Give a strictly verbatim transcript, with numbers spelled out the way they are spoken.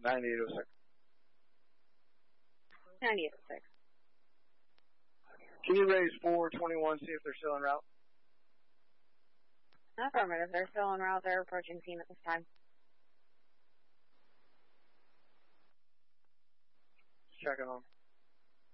ninety-eight oh six. ninety-eight oh six. Can you raise four twenty-one, see if they're still en route? Affirmative. They're still en route. They're approaching scene at this time. Checking on.